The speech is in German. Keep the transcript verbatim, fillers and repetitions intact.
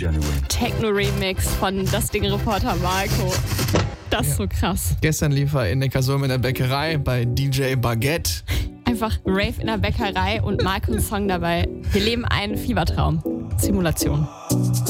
Techno-Remix von Das Ding Reporter Marco. Das ist ja so krass. Gestern lief er in Neckarsulm in der Bäckerei bei D J Baguette. Einfach Rave in der Bäckerei und Marcos Song dabei. Wir leben einen Fiebertraum. Simulation.